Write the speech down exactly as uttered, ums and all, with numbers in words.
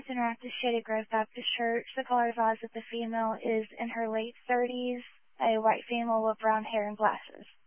North Interactive Shady Grove Baptist Church. The caller advised that the female is in her late thirties, a white female with brown hair and glasses.